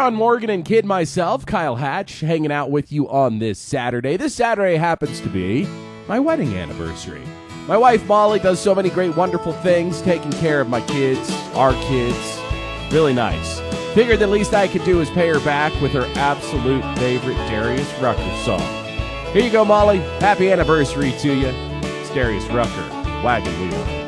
John Morgan and kid myself, Kyle Hatch, hanging out with you on this Saturday. This Saturday happens to be my wedding anniversary. My wife, Molly, does so many great, wonderful things, taking care of my kids, our kids. Really nice. Figured the least I could do is pay her back with her absolute favorite Darius Rucker song. Here you go, Molly. Happy anniversary to you. It's Darius Rucker, Wagon Wheel.